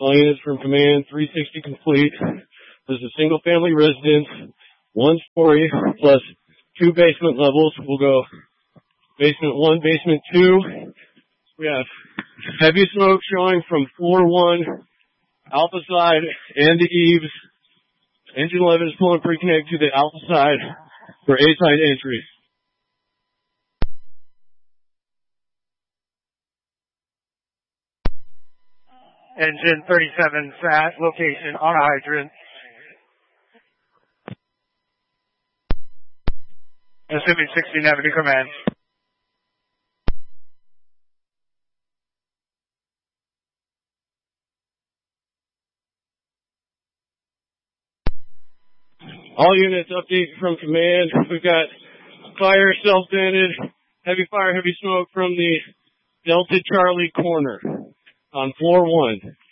All units from command, 360 complete. This is a single family residence, 1 story plus 2 basement levels. We'll go basement 1, basement 2. We have heavy smoke showing from floor 1, alpha side, and the eaves. Engine 11 is pulling pre-connect to the alpha side for A-side entry. Engine 37 sat, location on a hydrant. Assuming 1670 command. All units update from command. We've got fire self-vented, heavy fire, heavy smoke from the Delta Charlie corner on floor 1.